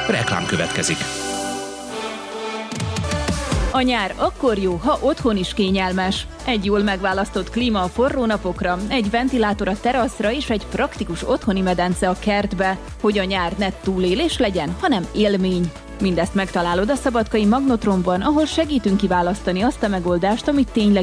Reklám következik. A nyár akkor jó, ha otthon is kényelmes. Egy jól megválasztott klíma a forró napokra, egy ventilátor a teraszra és egy praktikus otthoni medence a kertbe, hogy a nyár ne túlélés legyen, hanem élmény. Mindezt megtalálod a szabadkai Magnotromban, ahol segítünk kiválasztani azt a megoldást, amit tényleg